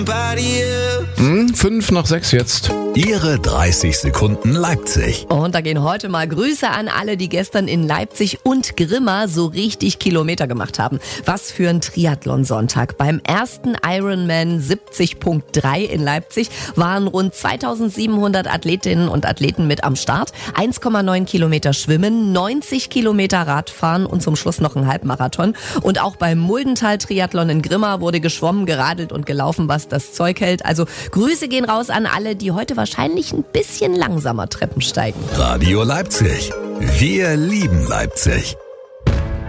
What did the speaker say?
5 nach 6 jetzt. Ihre 30 Sekunden Leipzig. Und da gehen heute mal Grüße an alle, die gestern in Leipzig und Grimma so richtig Kilometer gemacht haben. Was für ein Triathlon-Sonntag. Beim ersten Ironman 70.3 in Leipzig waren rund 2700 Athletinnen und Athleten mit am Start. 1,9 Kilometer Schwimmen, 90 Kilometer Radfahren und zum Schluss noch ein Halbmarathon. Und auch beim Muldental-Triathlon in Grimma wurde geschwommen, geradelt und gelaufen, was das Zeug hält. Also Grüße gehen raus an alle, die heute wahrscheinlich ein bisschen langsamer Treppen steigen. Radio Leipzig. Wir lieben Leipzig.